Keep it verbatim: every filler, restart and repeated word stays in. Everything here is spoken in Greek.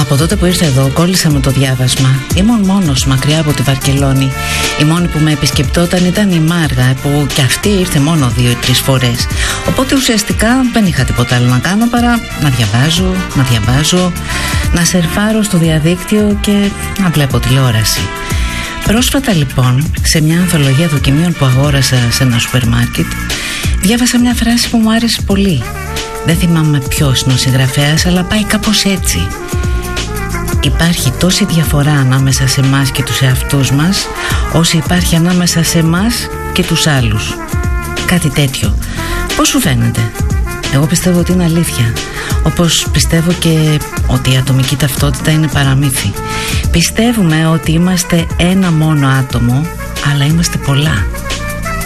Από τότε που ήρθε εδώ κόλλησα με το διάβασμα. Ήμουν μόνος μακριά από τη Βαρκελόνη. Η μόνη που με επισκεπτόταν ήταν η Μάργα, που κι αυτή ήρθε μόνο δύο ή τρεις φορές. Οπότε ουσιαστικά δεν είχα τίποτα άλλο να κάνω παρά να διαβάζω, να διαβάζω, να σερφάρω στο διαδίκτυο και να βλέπω τηλεόραση. Πρόσφατα λοιπόν, σε μια ανθολογία δοκιμίων που αγόρασα σε ένα σούπερ μάρκετ, διάβασα μια φράση που μου άρεσε πολύ. Δεν θυμάμαι ποιος είναι ο συγγραφέας, αλλά πάει κάπως έτσι. Υπάρχει τόση διαφορά ανάμεσα σε εμάς και τους εαυτούς μας, όσο υπάρχει ανάμεσα σε εμάς και τους άλλους. Κάτι τέτοιο. Πώς σου φαίνεται? Εγώ πιστεύω ότι είναι αλήθεια. Όπως πιστεύω και ότι η ατομική ταυτότητα είναι παραμύθι. Πιστεύουμε ότι είμαστε ένα μόνο άτομο, αλλά είμαστε πολλά.